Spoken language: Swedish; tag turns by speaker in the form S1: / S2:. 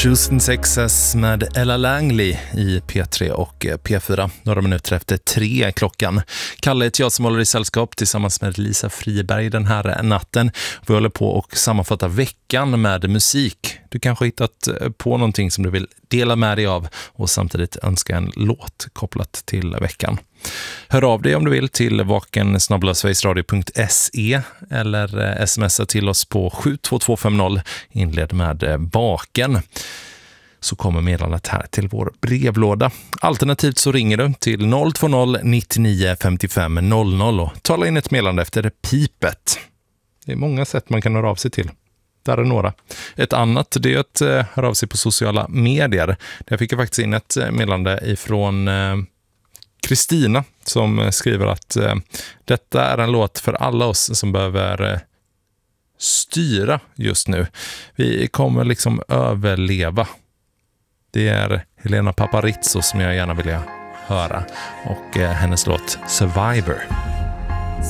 S1: Houston, Texas med Ella Langley i P3 och P4. Några minuter efter 3 klockan. Kalle heter jag som håller i sällskap tillsammans med Lisa Friberg den här natten. Vi håller på och sammanfatta veckan med musik. Du kanske har hittat på någonting som du vill dela med dig av och samtidigt önska en låt kopplat till veckan. Hör av dig om du vill till vaken@sverigesradio.se eller smsa till oss på 72250, inled med baken. Så kommer meddelandet här till vår brevlåda. Alternativt så ringer du till 020 99 55 00 och tala in ett meddelande efter pipet. Det är många sätt man kan höra av sig till. Där är några. Ett annat det är att höra av sig på sociala medier. Där fick jag faktiskt in ett meddelande ifrån Kristina som skriver att detta är en låt för alla oss som behöver styra just nu. Vi kommer liksom överleva. Det är Helena Paparizou som jag gärna vill höra och hennes låt Survivor.